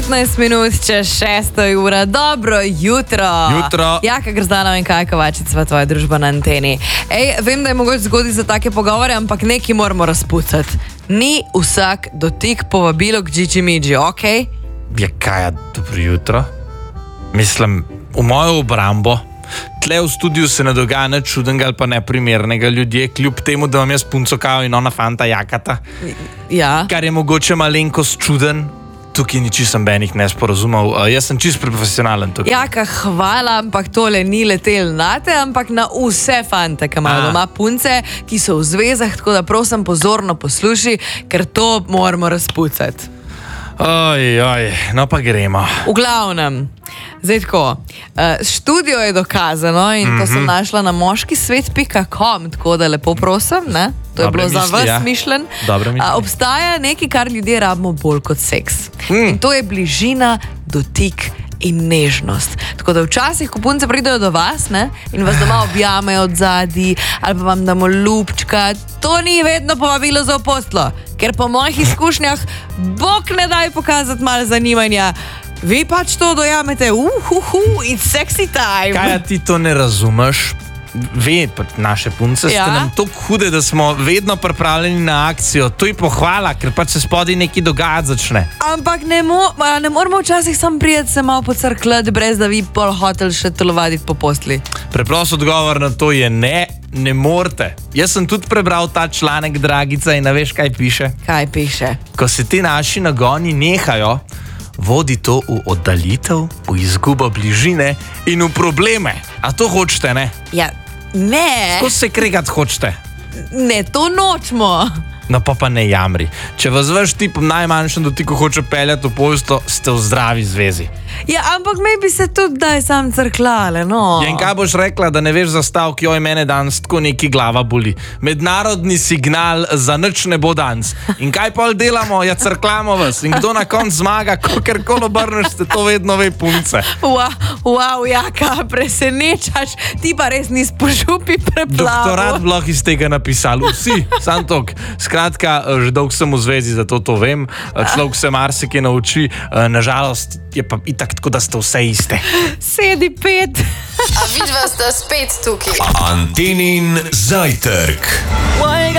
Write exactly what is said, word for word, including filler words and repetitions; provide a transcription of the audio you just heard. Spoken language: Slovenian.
petnajst minut čez šesto uro. Dobro jutro. Jutro. Jaka Grzdana in Kaj Kovačič, sva tvoja družba na anteni. Ej, vem, da je mogoče zgoditi za take pogovore, ampak nekaj moramo razpucati. Ni vsak dotik povabilo k Gigi Migi, ok? Ja, kaj, dobro jutro. Mislim, v mojo obrambo, tle v studiu se ne dogaja nič čudenega ali pa neprimernega, ljudje, kljub temu, da vam jaz punco kao in ona fanta jakata. Ja. Kar je mogoče malenkost čuden. Tukaj ni čisto benih nesporazumov. Uh, jaz sem čisto profesionalen tukaj. Jaka, hvala, ampak tole ni letel nate, ampak na vse fante, ki imajo doma punce, ki so v zvezah, tako da prosim pozorno posluši, ker to moramo razpucati. Oj, oj, no pa gremo. V glavnem, zdaj tako, uh, študijo je dokazano in mm-hmm. to sem našla na moški svet pika com, tako da lepo prosim, ne? To je Dobre bilo misli, za vas ja. mišljen. Uh, obstaja nekaj, kar ljudje rabimo bolj kot seks. Mm. In to je bližina, dotik in nežnost. Tako da včasih, ko punce pridejo do vas, ne, in vas doma objamejo od zadaj, ali pa vam damo ljubčka, to ni vedno povabilo za opostlo, ker po mojih izkušnjah bog ne daj pokazati malo zanimanja. Vi pač to dojamete, uhuhu, it's sexy time. Kaj, ti to ne razumeš? Ve, naše punce ste ja? nam toliko hude, da smo vedno pripravljeni na akcijo. To je pohvala, ker pač se spodaj nekaj dogajati začne. Ampak ne, mo ne moramo včasih sam prijeti se malo pocrklati, brez da vi pol hotel še telovaditi po postli. Preprost odgovor na to je ne, ne morete. Jaz sem tudi prebral ta članek, Dragica, in ne veš, kaj piše? Kaj piše? Ko se ti naši nagoni nehajo, vodi to v oddaljitev, v izgubo bližine in v probleme. A to hočete, ne? Ja, ne. Ko se kregati hočete? Ne, to nočemo. No pa pa ne jamri. Če vas vaš tip v najmanjšem dotiku hoče peljati v posto, ste v zdravi zvezi. Ja, ampak me bi se tudi daj sam crklale, no. Ja, in kaj boš rekla, da ne veš za stavk, joj, mene danes tako neki glava boli. Mednarodni signal za nič ne bo danes. In kaj pol delamo? Ja, crklamo vas. In kdo na konc zmaga, kakorkoli obrneš, ste to vedno ve punce. Wow, wow, Jaka, presenečaš. Ti pa res nis po župi preplaval. Doktorat bi lahko iz tega napisali. Vsi, sam tok. Skratka, že dolgo sem v zvezi, zato to vem. Človek se marsikaj nauči. Nažalost je pa itak tako, da ste vse iste. Sedi pet. A vidva sta spet tukaj. Antenin zajtrk.